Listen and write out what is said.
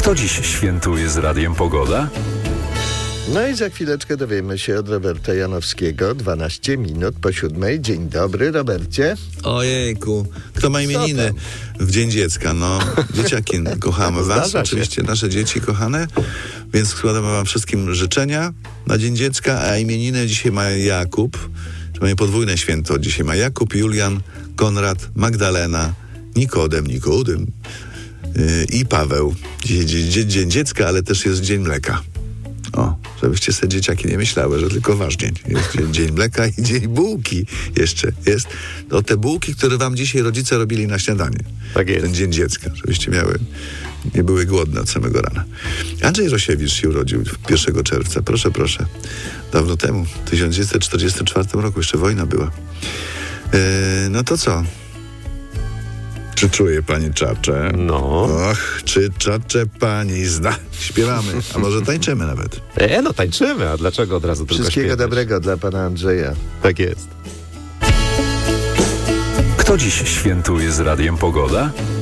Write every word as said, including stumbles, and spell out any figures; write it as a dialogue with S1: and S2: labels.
S1: Kto dziś świętuje z Radiem Pogoda?
S2: No i za chwileczkę dowiemy się od Roberta Janowskiego. dwanaście minut po siódmej. Dzień dobry, Robercie.
S3: Ojejku, kto ma imieniny w Dzień Dziecka? No, dzieciaki, kochamy was,
S2: Zdarza się.
S3: oczywiście nasze dzieci kochane, więc składamy wam wszystkim życzenia na Dzień Dziecka, a imieniny dzisiaj ma Jakub, to mamy podwójne święto. Dzisiaj ma Jakub, Julian, Konrad, Magdalena, Nikodem, Nikodem yy, i Paweł. Dzisiaj dzień, dzień Dziecka, ale też jest Dzień Mleka. O, żebyście sobie dzieciaki nie myślały, że tylko wasz dzień. Jest dzień, dzień mleka i dzień bułki jeszcze jest. To te bułki, które wam dzisiaj rodzice robili na śniadanie.
S2: Tak jest.
S3: Ten Dzień Dziecka, żebyście miały, nie były głodne od samego rana. Andrzej Rosiewicz się urodził pierwszego czerwca. Proszę, proszę. Dawno temu, w tysiąc dziewięćset czterdziestym czwartym roku, jeszcze wojna była. Eee, no to co? Czy czuje pani czacze?
S4: No.
S3: Och, czy czacze pani zna? Śpiewamy, a może tańczymy nawet.
S4: E, no tańczymy, a dlaczego od razu tylko
S2: Wszystkiego
S4: śpiewać?
S2: dobrego dla pana Andrzeja.
S4: Tak jest.
S1: Kto dziś świętuje z Radiem Pogoda?